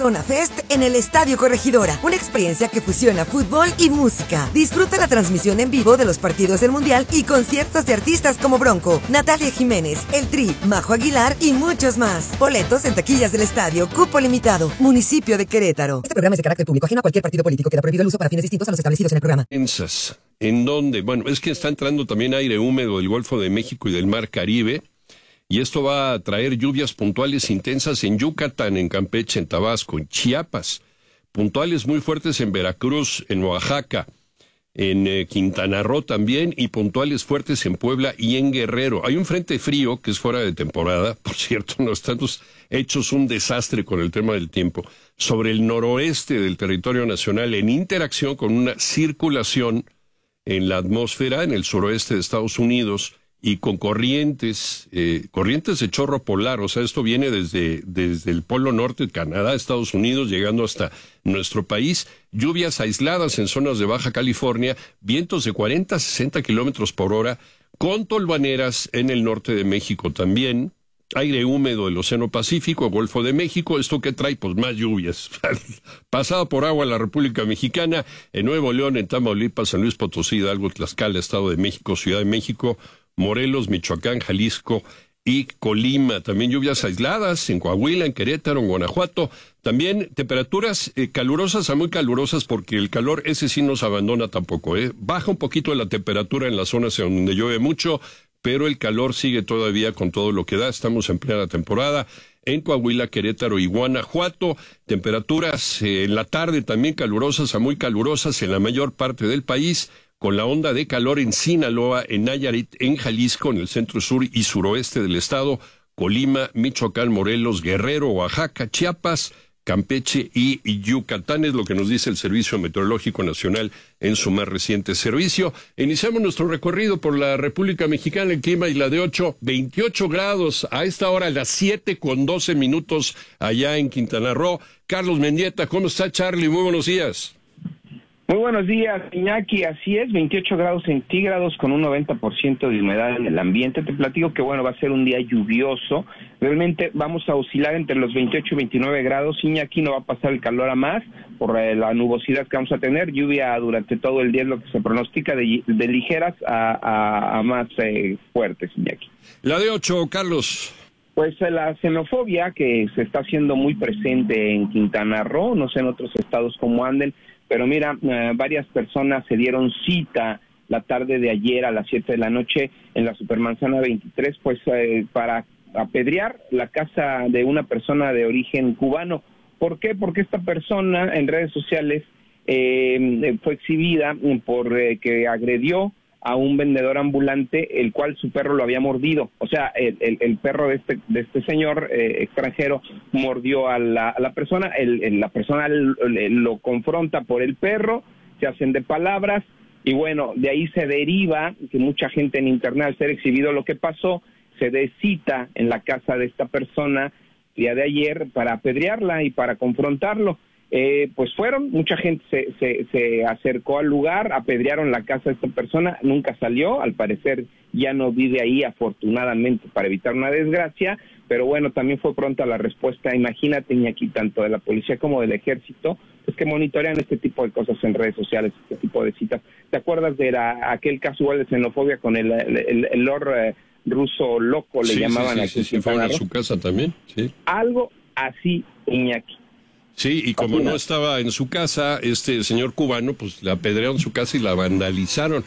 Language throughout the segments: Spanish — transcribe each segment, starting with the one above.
Corona Fest en el Estadio Corregidora, una experiencia que fusiona fútbol y música. Disfruta la transmisión en vivo de los partidos del Mundial y conciertos de artistas como Bronco, Natalia Jiménez, El Tri, Majo Aguilar y muchos más. Boletos en taquillas del estadio, cupo limitado, municipio de Querétaro. Este programa es de carácter público, ajeno a cualquier partido político. Queda prohibido el uso para fines distintos a los establecidos en el programa. ¿En dónde? Bueno, es que está entrando también aire húmedo del Golfo de México y del Mar Caribe. Y esto va a traer lluvias puntuales intensas en Yucatán, en Campeche, en Tabasco, en Chiapas. Puntuales muy fuertes en Veracruz, en Oaxaca, en Quintana Roo también, y puntuales fuertes en Puebla y en Guerrero. Hay un frente frío que es fuera de temporada, por cierto, no estamos hechos un desastre con el tema del tiempo, sobre el noroeste del territorio nacional en interacción con una circulación en la atmósfera en el suroeste de Estados Unidos, y con corrientes de chorro polar, o sea, esto viene desde el Polo Norte, Canadá, Estados Unidos, llegando hasta nuestro país, lluvias aisladas en zonas de Baja California, vientos de 40 a 60 kilómetros por hora, con tolvaneras en el norte de México también, aire húmedo del Océano Pacífico, Golfo de México, ¿esto qué trae? Pues más lluvias. Pasada por agua la República Mexicana, en Nuevo León, en Tamaulipas, San Luis Potosí, Hidalgo, Tlaxcala, Estado de México, Ciudad de México, Morelos, Michoacán, Jalisco y Colima. También lluvias aisladas en Coahuila, en Querétaro, en Guanajuato. También temperaturas calurosas a muy calurosas, porque el calor ese sí nos abandona tampoco. Baja un poquito la temperatura en las zonas donde llueve mucho, pero el calor sigue todavía con todo lo que da. Estamos en plena temporada. En Coahuila, Querétaro y Guanajuato, temperaturas en la tarde también calurosas a muy calurosas en la mayor parte del país, con la onda de calor en Sinaloa, en Nayarit, en Jalisco, en el centro sur y suroeste del estado, Colima, Michoacán, Morelos, Guerrero, Oaxaca, Chiapas, Campeche y Yucatán, es lo que nos dice el Servicio Meteorológico Nacional en su más reciente servicio. Iniciamos nuestro recorrido por la República Mexicana, el clima Isla de 28 grados, a esta hora las 7:12 allá en Quintana Roo. Carlos Mendieta, ¿cómo está, Charlie? Muy buenos días. Muy buenos días, Iñaki. Así es, 28 grados centígrados con un 90% de humedad en el ambiente. Te platico que, bueno, va a ser un día lluvioso. Realmente vamos a oscilar entre los 28 y 29 grados. Iñaki, no va a pasar el calor a más por la nubosidad que vamos a tener. Lluvia durante todo el día es lo que se pronostica, de ligeras a más fuertes, Iñaki. La de 8, Carlos. Pues la xenofobia que se está haciendo muy presente en Quintana Roo, no sé en otros estados cómo anden, pero mira, varias personas se dieron cita la tarde de ayer a las 7 de la noche en la Supermanzana 23, pues para apedrear la casa de una persona de origen cubano. ¿Por qué? Porque esta persona en redes sociales fue exhibida por que agredió a un vendedor ambulante, el cual su perro lo había mordido. O sea, el perro de este señor extranjero mordió a la persona. La persona lo confronta por el perro, se hacen de palabras, y bueno, de ahí se deriva que mucha gente en internet, al ser exhibido lo que pasó, se dé cita en la casa de esta persona el día de ayer para apedrearla y para confrontarlo. Pues mucha gente se acercó al lugar, apedrearon la casa de esta persona, nunca salió, al parecer ya no vive ahí, afortunadamente, para evitar una desgracia, pero bueno, también fue pronta la respuesta. Imagínate, Iñaki, tanto de la policía como del ejército, pues que monitorean este tipo de cosas en redes sociales, este tipo de citas. ¿Te acuerdas de aquel caso igual de xenofobia con el Lord ruso loco, le llamaban aquí? Sí, fueron a su casa también, sí. Algo así, Iñaki. Sí, y como no estaba en su casa, este señor cubano, pues le apedrearon su casa y la vandalizaron.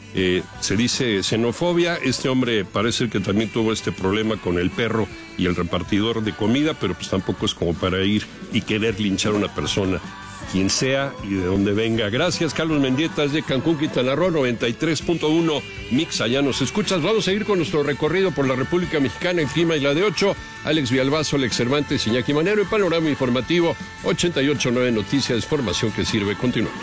Se dice xenofobia. Este hombre parece que también tuvo este problema con el perro y el repartidor de comida, pero pues tampoco es como para ir y querer linchar a una persona, quien sea y de donde venga. Gracias, Carlos Mendieta, desde Cancún, Quintana Roo, 93.1 Mix, allá nos escuchas. Vamos a ir con nuestro recorrido por la República Mexicana, el clima y la de 8. Alex Villalbazo, Alex Cervantes, Iñaki Manero, y panorama informativo 88.9 Noticias, información que sirve. Continuamos.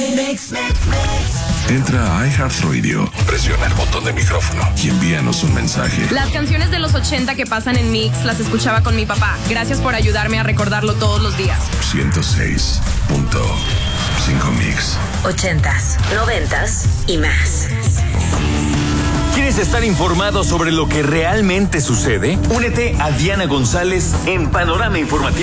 Entra a iHeartRadio, presiona el botón de micrófono y envíanos un mensaje. Las canciones de los 80 que pasan en Mix las escuchaba con mi papá. Gracias por ayudarme a recordarlo todos los días. 106.5 Mix. 80s, 90s y más. ¿Quieres estar informado sobre lo que realmente sucede? Únete a Diana González en Panorama Informativo.